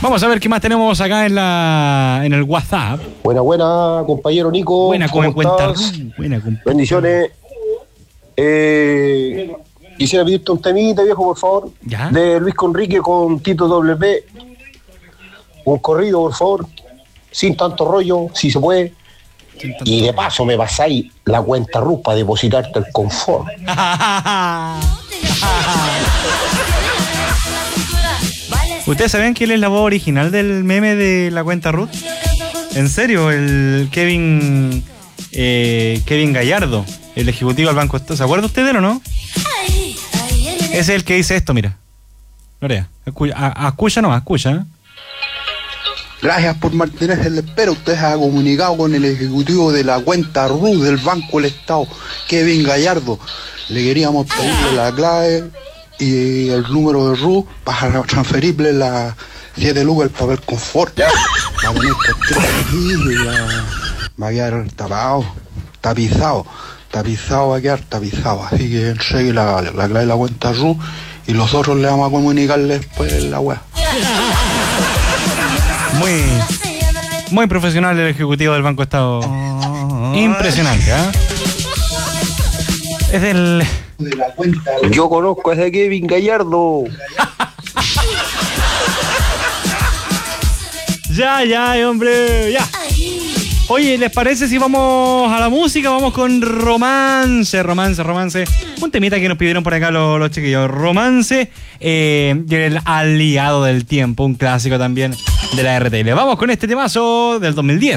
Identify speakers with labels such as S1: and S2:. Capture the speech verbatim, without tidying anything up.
S1: Vamos a ver qué más tenemos acá en la en el WhatsApp.
S2: Buena, buena, compañero Nico.
S1: Buena,
S2: ¿cómo
S1: como cuenta.
S2: estás?
S1: Buena, compa.
S2: Bendiciones. Eh, quisiera pedirte un temita, viejo, por favor.
S1: ¿Ya?
S2: De Luis Conrique con Tito W P. Un corrido, por favor. Sin tanto rollo, si se puede. Y de paso me pasáis la cuenta R U para depositarte el confort.
S1: ¿Ustedes sabían que él es la voz original del meme de la cuenta Ruth? En serio, el Kevin eh, Kevin Gallardo, el ejecutivo del Banco Estado. ¿Se acuerda usted de él o no? Es el que dice esto, mira. Lorea, escucha, a, escucha nomás, escucha. ¿eh?
S3: Gracias por mantenerse en la espera. Usted se ha comunicado con el ejecutivo de la cuenta R U del Banco del Estado, Kevin Gallardo. Le queríamos pedirle la clave y el número de R U para transferirle las siete lucas el papel confort. Va a tener cualquier aquí y la... va a quedar tapado, tapizado, tapizado, va a quedar tapizado. Así que entregue la, la clave de la cuenta R U y nosotros le vamos a comunicarle después la web.
S1: Muy, muy profesional el ejecutivo del Banco Estado. Impresionante, ¿eh? Es del...
S2: Yo conozco a ese Kevin Gallardo.
S1: Ya, ya, hombre, ya. Oye, ¿les parece si vamos a la música? Vamos con Romance, Romance, Romance. Un temita que nos pidieron por acá los, los chiquillos. Romance, eh, el Aliado del Tiempo, un clásico también de la R T L. Vamos con este temazo del dos mil diez.